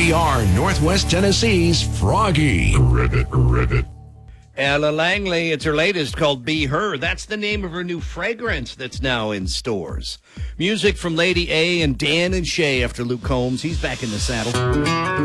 We are Northwest Tennessee's Froggy. Ribbit. Ella Langley, it's her latest called Be Her. That's the name of her new fragrance that's now in stores. Music from Lady A and Dan and Shay after Luke Combs. He's back in the saddle.